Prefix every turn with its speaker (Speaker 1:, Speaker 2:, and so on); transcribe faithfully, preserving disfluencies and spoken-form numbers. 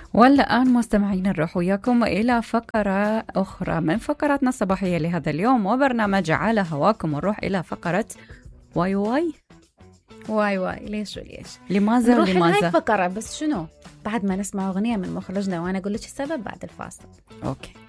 Speaker 1: والآن مستمعين نروح وياكم إلى فقرة أخرى من فقراتنا الصباحية لهذا اليوم وبرنامج على هواكم، ونروح إلى فقرة واي واي
Speaker 2: واي واي ليش وليش
Speaker 1: لماذا
Speaker 2: نروح
Speaker 1: لماذا
Speaker 2: لهاي الفقرة، بس شنو بعد ما نسمع أغنية من مخرجنا وأنا أقول لك السبب بعد الفاصل.
Speaker 1: أوكي.